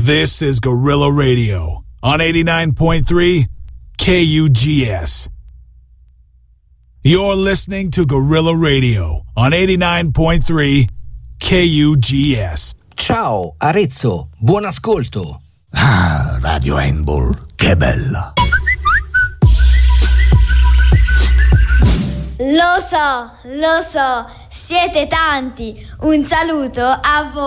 This is Guerrilla Radio on 89.3 KUGS. You're listening to Guerrilla Radio on 89.3 KUGS. Ciao Arezzo, buon ascolto. Ah, Radio Handball, che bella. Lo so, siete tanti. Un saluto a voi.